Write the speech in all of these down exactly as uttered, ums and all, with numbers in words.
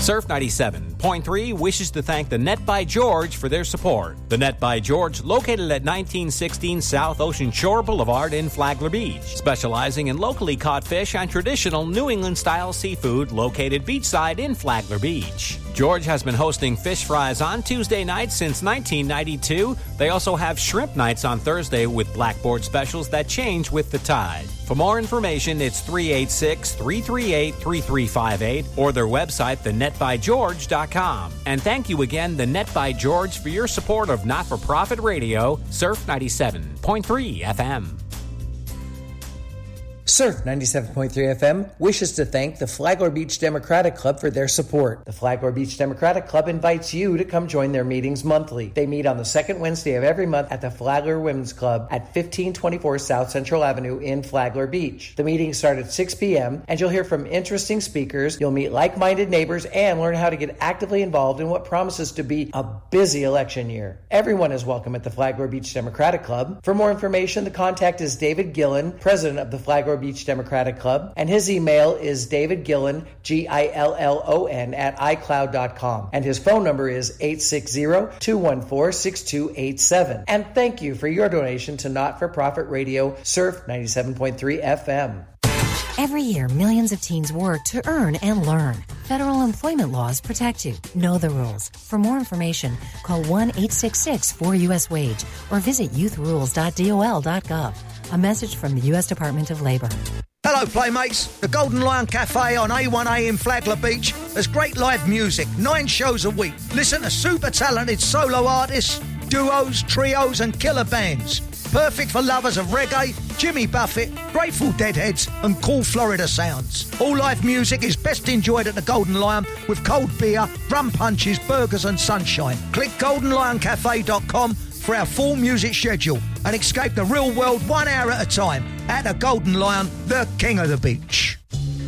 Surf ninety-seven point three wishes to thank the Net by George for their support. The Net by George, located at nineteen sixteen South Ocean Shore Boulevard in Flagler Beach, specializing in locally caught fish and traditional New England-style seafood, located beachside in Flagler Beach. George has been hosting fish fries on Tuesday nights since nineteen ninety-two. They also have shrimp nights on Thursday with blackboard specials that change with the tide. For more information, it's three eight six, three three eight, three three five eight or their website, the net by george dot com. And thank you again, The Net by George, for your support of not-for-profit radio, Surf ninety-seven point three F M. Surf ninety-seven point three F M wishes to thank the Flagler Beach Democratic Club for their support. The Flagler Beach Democratic Club invites you to come join their meetings monthly. They meet on the second Wednesday of every month at the Flagler Women's Club at fifteen twenty-four South Central Avenue in Flagler Beach. The meetings start at six p.m. and you'll hear from interesting speakers, you'll meet like-minded neighbors, and learn how to get actively involved in what promises to be a busy election year. Everyone is welcome at the Flagler Beach Democratic Club. For more information, the contact is David Gillen, president of the Flagler Beach Democratic Club, and his email is David Gillen, G I L L O N, at i cloud dot com, and his phone number is eight six zero, two one four, six two eight seven. And thank you for your donation to Not-for-Profit Radio, Surf ninety-seven point three F M. Every year, millions of teens work to earn and learn. Federal employment laws protect you. Know the rules. For more information, call one eight six six, four U S wage or visit youth rules dot D O L dot gov. A message from the U S Department of Labor. Hello, Playmates. The Golden Lion Cafe on A one A in Flagler Beach has great live music, nine shows a week. Listen to super talented solo artists, duos, trios and killer bands. Perfect for lovers of reggae, Jimmy Buffett, Grateful Deadheads and cool Florida sounds. All live music is best enjoyed at the Golden Lion with cold beer, rum punches, burgers and sunshine. Click golden lion cafe dot com for our full music schedule and escape the real world one hour at a time at the Golden Lion, the king of the beach.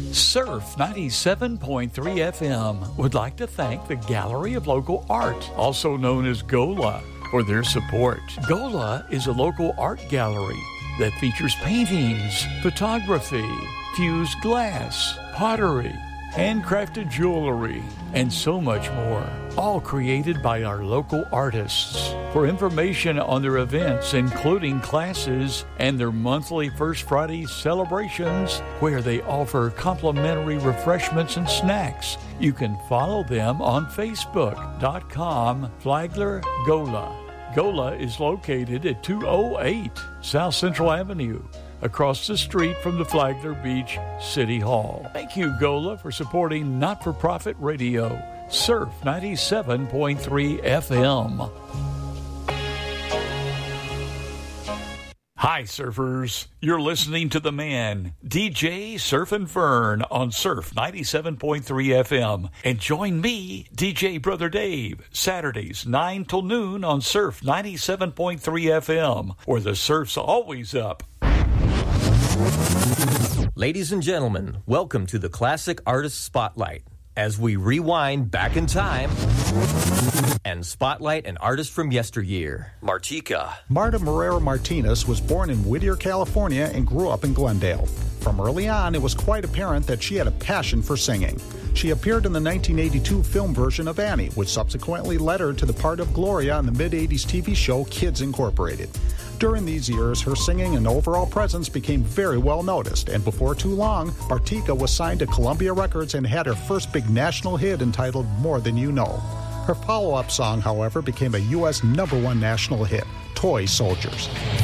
Surf ninety-seven point three F M would like to thank the Gallery of Local Art, also known as GOLA, for their support. GOLA is a local art gallery that features paintings, photography, fused glass, pottery, handcrafted jewelry, and so much more, all created by our local artists. For information on their events, including classes and their monthly First Friday celebrations, where they offer complimentary refreshments and snacks, you can follow them on facebook dot com Flagler Gola. Gola is located at two oh eight South Central Avenue, across the street from the Flagler Beach City Hall. Thank you, Gola, for supporting Not-for-Profit Radio, Surf ninety-seven point three F M. Hi, surfers. You're listening to the man, D J Surf and Fern, on Surf ninety-seven point three F M. And join me, D J Brother Dave, Saturdays nine till noon on Surf ninety-seven point three F M, where the surf's always up. Ladies and gentlemen, welcome to the Classic Artist Spotlight, as we rewind back in time and spotlight an artist from yesteryear, Martika. Marta Marrero Martinez was born in Whittier, California, and grew up in Glendale. From early on, it was quite apparent that she had a passion for singing. She appeared in the nineteen eighty-two film version of Annie, which subsequently led her to the part of Gloria on the mid-eighties T V show Kids Incorporated. During these years, her singing and overall presence became very well noticed, and before too long, Martika was signed to Columbia Records and had her first big national hit entitled More Than You Know. Her follow-up song, however, became a U S number one national hit, Toy Soldiers.